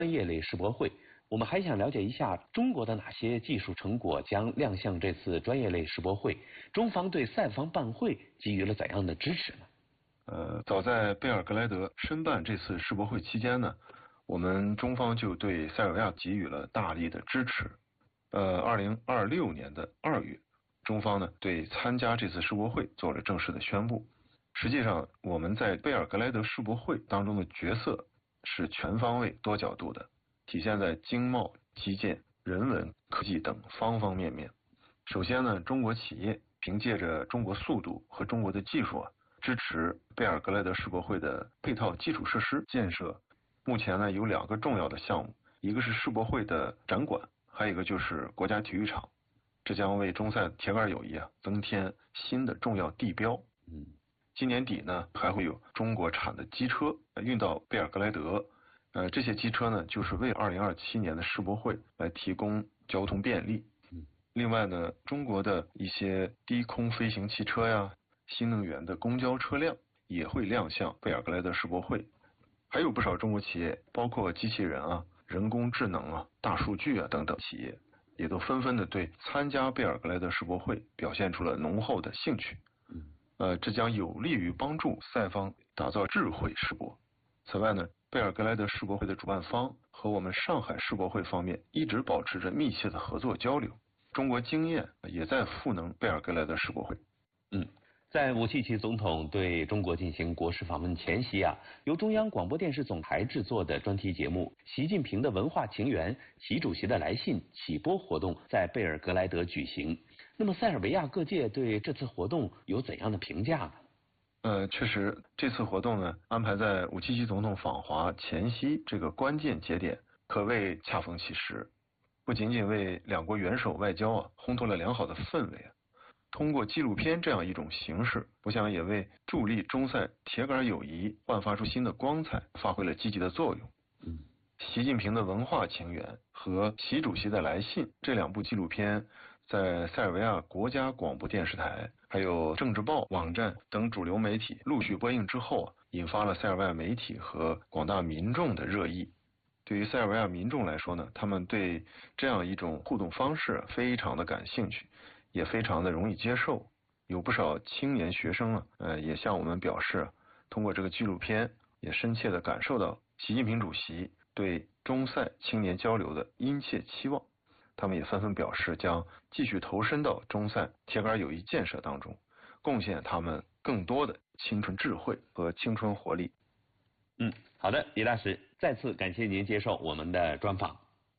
专业类世博会，我们还想了解一下中国的哪些技术成果将亮相这次专业类世博会，中方对赛方办会给予了怎样的支持呢？ 早在贝尔格莱德申办这次世博会期间呢，我们中方就对塞尔维亚给予了大力的支持。2026年的2月，中方呢对参加这次世博会做了正式的宣布。实际上，我们在贝尔格莱德世博会当中的角色是全方位、多角度的，体现在经贸、基建、人文、科技等方方面面。首先呢，中国企业凭借着中国速度和中国的技术支持贝尔格莱德世博会的配套基础设施建设。目前呢有2个重要的项目，一个是世博会的展馆，还有一个就是国家体育场。这将为中赛铁杆友谊增添新的重要地标。今年底呢，还会有中国产的机车运到贝尔格莱德。这些机车呢，就是为2027年的世博会来提供交通便利。另外呢，中国的一些低空飞行汽车呀、新能源的公交车辆也会亮相贝尔格莱德世博会。还有不少中国企业，包括机器人人工智能大数据等等企业，也都纷纷的对参加贝尔格莱德世博会表现出了浓厚的兴趣。这将有利于帮助赛方打造智慧世博。此外呢，贝尔格莱德世博会的主办方和我们上海世博会方面一直保持着密切的合作交流，中国经验也在赋能贝尔格莱德世博会。 在武契奇总统对中国进行国事访问前夕由中央广播电视总台制作的专题节目《习近平的文化情缘：习主席的来信》启播活动在贝尔格莱德举行。那么塞尔维亚各界对这次活动有怎样的评价呢？ 确实，这次活动呢安排在武契奇总统访华前夕这个关键节点，可谓恰逢其时。不仅仅为2国元首外交烘托了良好的氛围通过纪录片这样一种形式，我想也为助力中塞铁杆友谊焕发出新的光彩，发挥了积极的作用。习近平的文化情缘和习主席的来信这2部纪录片，在塞尔维亚国家广播电视台、还有政治报网站等主流媒体陆续播映之后引发了塞尔维亚媒体和广大民众的热议。对于塞尔维亚民众来说呢，他们对这样一种互动方式非常的感兴趣，也非常的容易接受。有不少青年学生也向我们表示，通过这个纪录片也深切的感受到习近平主席对中塞青年交流的殷切期望。他们也纷纷表示将继续投身到中塞铁杆友谊建设当中，贡献他们更多的青春智慧和青春活力。 好的，李大使，再次感谢您接受我们的专访。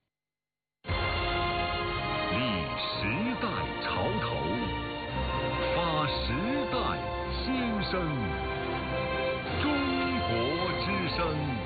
立时代潮头，发时代新声，中国之声。